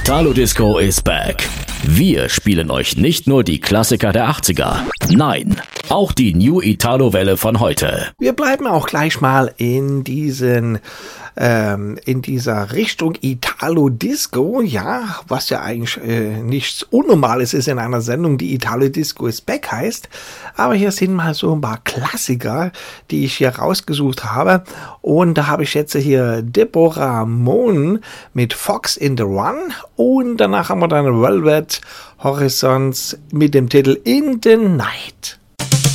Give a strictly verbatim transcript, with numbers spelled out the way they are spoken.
Italo Disco is back. Wir spielen euch nicht nur die Klassiker der achtziger, nein, auch die New Italo-Welle von heute. Wir bleiben auch gleich mal in diesen ähm, in dieser Richtung Italo Disco, ja, was ja eigentlich äh, nichts Unnormales ist in einer Sendung, die Italo Disco is back heißt. Aber hier sind mal so ein paar Klassiker, die ich hier rausgesucht habe. Und da habe ich jetzt hier Deborah Moon mit Fox in the Run. Und danach haben wir dann Velvet Horizons mit dem Titel In the Night.